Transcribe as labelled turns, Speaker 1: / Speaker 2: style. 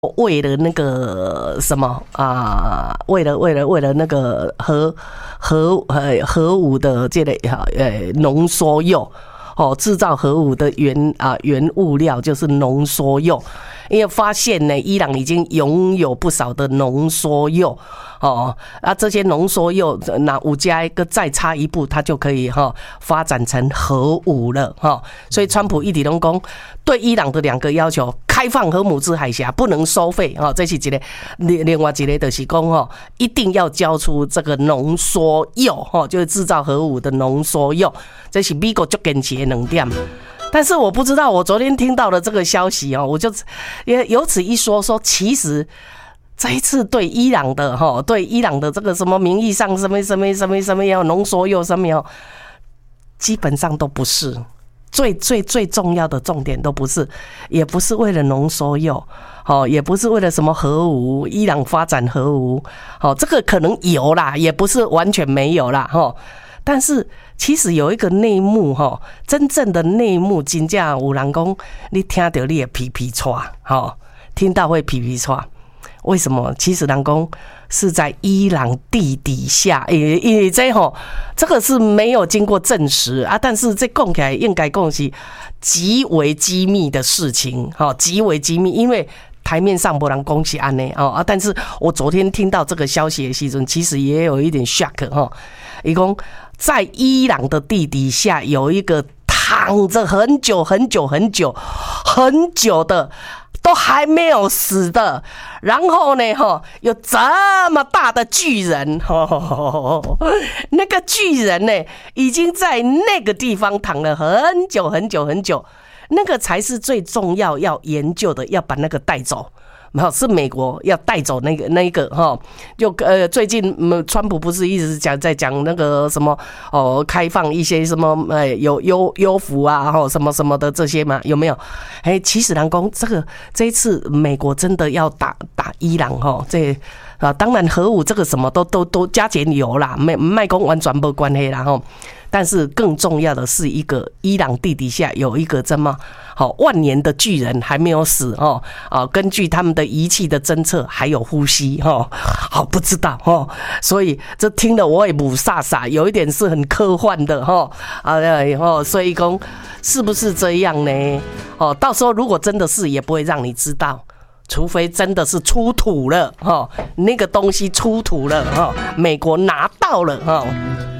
Speaker 1: 为了那个什么啊，为了那个核武的这个浓缩铀。制造核武的原物料就是浓缩铀，因为发现呢，伊朗已经拥有不少的浓缩铀。这些浓缩铀那5加一个再差一步，它就可以发展成核武了。所以川普一直都说，对伊朗的2个要求：开放荷姆兹海峡，不能收费。这是一个，另外一个就是说，一定要交出这个浓缩铀，就是制造核武的浓缩铀。这是美国最坚持的2点。但是我不知道，我昨天听到的这个消息我就也由此一说，其实这一次对伊朗的这个什么名义上什么要浓缩铀什么基本上都不是最重要的重点，都不是，也不是为了浓缩铀，也不是为了什么核武，伊朗发展核武，这个可能有啦，也不是完全没有啦，但是其实有一个内幕，真正的内幕，真正有人说你听到你也皮皮唰，听到会皮皮唰。为什么？其实人说是在伊朗地底下，因为这个是没有经过证实啊，但是这讲起来应该讲是极为机密的事情，极为机密，因为台面上没人讲是这样但是我昨天听到这个消息的时候，其实也有一点 shock 他说在伊朗的地底下有一个躺着很久的都还没有死的，然后呢有这么大的巨人，那个巨人呢已经在那个地方躺了很久，那个才是最重要要研究的，要把那个带走。是美国要带走那个就最近川普不是一直在讲那个什么开放一些什么有优福啊什么什么的这些嘛，有没有？其实人说这一次美国真的要打伊朗当然核武这个什么都加减有啦，没说完全没关系啦但是更重要的是，一个伊朗地底下有一个这么万年的巨人还没有死根据他们的仪器的侦测还有呼吸不知道所以这听了我也不傻傻，有一点是很科幻的所以说是不是这样呢？到时候如果真的是，也不会让你知道。除非真的是出土了那个东西出土了美国拿到了